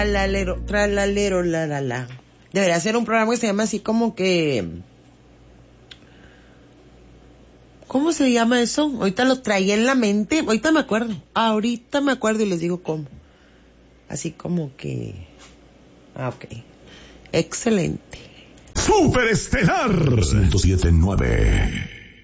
Tralalero, la, la, la. Debería ser un programa que se llama así como que... ¿Cómo se llama eso? Ahorita lo traía en la mente, ahorita me acuerdo y les digo cómo. Así como que... ok. Excelente. Superestelar 107.9